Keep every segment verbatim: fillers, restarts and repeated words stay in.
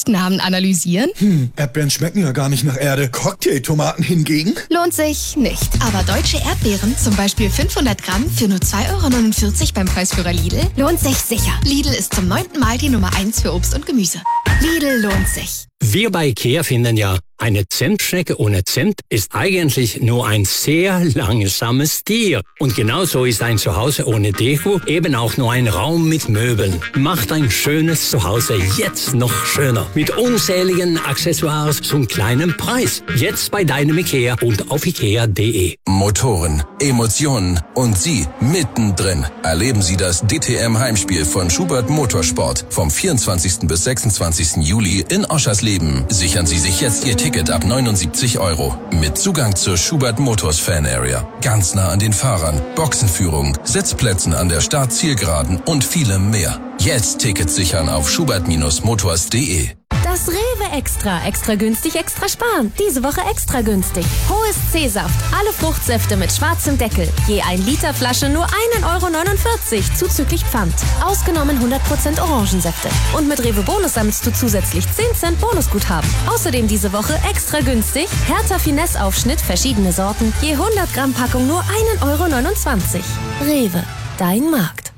Fruchtnamen analysieren? Hm, Erdbeeren schmecken ja gar nicht nach Erde. Cocktailtomaten hingegen? Lohnt sich nicht. Aber deutsche Erdbeeren, zum Beispiel fünfhundert Gramm für nur zwei Euro neunundvierzig beim Preisführer Lidl, lohnt sich sicher. Lidl ist zum neunten Mal die Nummer eins für Obst und Gemüse. Lidl lohnt sich. Wir bei IKEA finden ja, eine Zimtschnecke ohne Zimt ist eigentlich nur ein sehr langsames Tier. Und genauso ist ein Zuhause ohne Deko eben auch nur ein Raum mit Möbeln. Macht ein schönes Zuhause jetzt noch schöner. Mit unzähligen Accessoires zum kleinen Preis. Jetzt bei deinem IKEA und auf ikea punkt de. Motoren, Emotionen und Sie mittendrin. Erleben Sie das D T M-Heimspiel von Schubert Motorsport vom vierundzwanzigsten bis sechsundzwanzigsten Juli in Oschersleben. Sichern Sie sich jetzt Ihr Ticket ab neunundsiebzig Euro. Mit Zugang zur Schubert Motors Fan Area. Ganz nah an den Fahrern, Boxenführung, Sitzplätzen an der Start-Zielgeraden und vielem mehr. Jetzt Tickets sichern auf schubert Bindestrich motors punkt de. Das Rewe Extra. Extra günstig, extra sparen. Diese Woche extra günstig. Hohes C-Saft. Alle Fruchtsäfte mit schwarzem Deckel. Je ein Liter Flasche nur ein Euro neunundvierzig zuzüglich Pfand. Ausgenommen hundert Prozent Orangensäfte. Und mit Rewe Bonus sammelst du zusätzlich zehn Cent Bonusguthaben. Außerdem diese Woche extra günstig. Hertha Finesse Aufschnitt, verschiedene Sorten. Je hundert Gramm Packung nur ein Euro neunundzwanzig. Rewe. Dein Markt.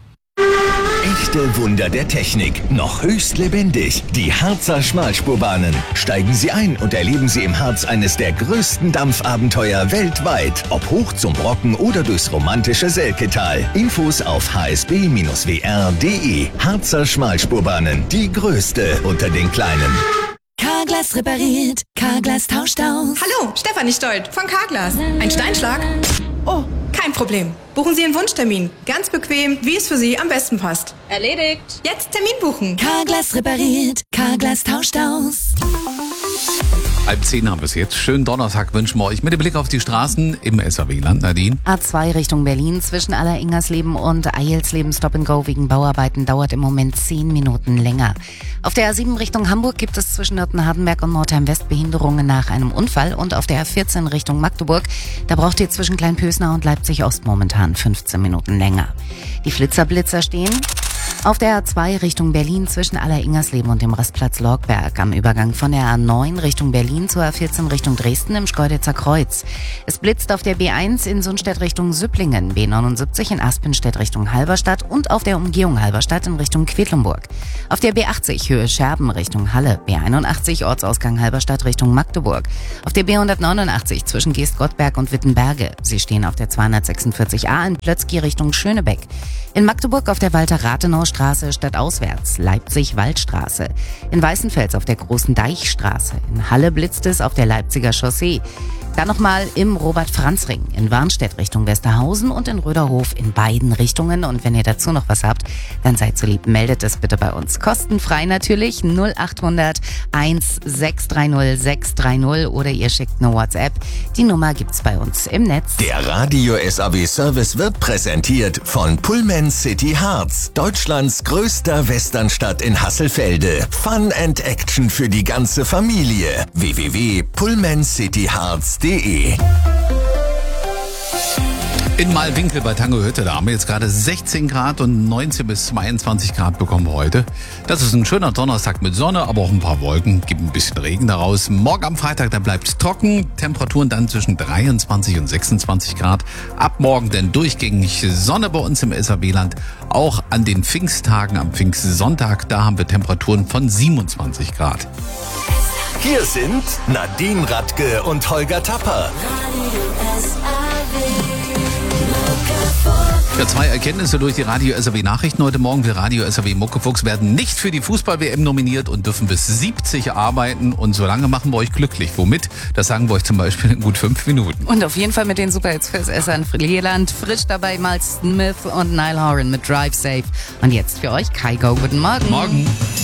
Echte Wunder der Technik, noch höchst lebendig. Die Harzer Schmalspurbahnen. Steigen Sie ein und erleben Sie im Harz eines der größten Dampfabenteuer weltweit. Ob hoch zum Brocken oder durchs romantische Selketal. Infos auf h s b Bindestrich w r punkt de. Harzer Schmalspurbahnen, die größte unter den kleinen. Carglass repariert, Carglass tauscht aus. Hallo, Stefanie Stolt von Carglass. Ein Steinschlag? Oh, kein Problem. Buchen Sie einen Wunschtermin. Ganz bequem, wie es für Sie am besten passt. Erledigt. Jetzt Termin buchen. Carglass repariert, Carglass tauscht aus. Halb zehn haben wir es jetzt. Schönen Donnerstag wünschen wir euch mit dem Blick auf die Straßen im S A W-Land. Nadine? A zwei Richtung Berlin zwischen Aller-Ingersleben und Eilsleben Stop and Go wegen Bauarbeiten dauert im Moment zehn Minuten länger. Auf der A sieben Richtung Hamburg gibt es zwischen Nürten-Hardenberg und Nordheim-West Behinderungen nach einem Unfall. Und auf der A vierzehn Richtung Magdeburg, da braucht ihr zwischen Kleinpösner und Leipzig-Ost momentan fünfzehn Minuten länger. Die Flitzerblitzer stehen auf der A zwei Richtung Berlin zwischen Aller-Ingersleben und dem Rastplatz Lorgberg am Übergang von der A neun Richtung Berlin zur A vierzehn Richtung Dresden im Schkeuditzer Kreuz. Es blitzt auf der B eins in Sundstedt Richtung Süpplingen, B neunundsiebzig in Aspenstedt Richtung Halberstadt und auf der Umgehung Halberstadt in Richtung Quedlinburg. Auf der B achtzig Höhe Scherben Richtung Halle, B einundachtzig Ortsausgang Halberstadt Richtung Magdeburg. Auf der B hundertneunundachtzig zwischen Geestgottberg und Wittenberge. Sie stehen auf der zweihundertsechsundvierzig A in Plötzky Richtung Schönebeck. In Magdeburg auf der Walter-Rathenau-Straße stadtauswärts, Leipzig-Waldstraße. In Weißenfels auf der Großen Deichstraße. In Halle blitzt es auf der Leipziger Chaussee. Dann nochmal im Robert-Franz-Ring, in Warnstedt Richtung Westerhausen und in Röderhof in beiden Richtungen. Und wenn ihr dazu noch was habt, dann seid so lieb, meldet es bitte bei uns. Kostenfrei natürlich, null achthundert eins sechs drei null sechs drei null oder ihr schickt eine WhatsApp. Die Nummer gibt's bei uns im Netz. Der Radio S A W Service wird präsentiert von Pullman City Harz, Deutschlands größter Westernstadt in Hasselfelde. Fun and Action für die ganze Familie. w w w punkt pullman city harz punkt de. In Malwinkel bei Tangerhütte, da haben wir jetzt gerade sechzehn Grad und neunzehn bis zweiundzwanzig Grad bekommen wir heute. Das ist ein schöner Donnerstag mit Sonne, aber auch ein paar Wolken, gibt ein bisschen Regen daraus. Morgen am Freitag, da bleibt es trocken, Temperaturen dann zwischen dreiundzwanzig und sechsundzwanzig Grad. Ab morgen dann durchgängig Sonne bei uns im S A W-Land. Auch an den Pfingsttagen, am Pfingstsonntag, da haben wir Temperaturen von siebenundzwanzig Grad. Hier sind Nadine Radke und Holger Tapper. Ja, zwei Erkenntnisse durch die Radio S A W Nachrichten heute Morgen. Wir Radio S A W Muckefuchs werden nicht für die Fußball-W M nominiert und dürfen bis siebzig arbeiten. Und so lange machen wir euch glücklich. Womit? Das sagen wir euch zum Beispiel in gut fünf Minuten. Und auf jeden Fall mit den Superhits fürs Essen Frierland. Frisch dabei Miles Smith und Niall Horan mit Drive Safe. Und jetzt für euch Kygo. Guten Morgen. Morgen.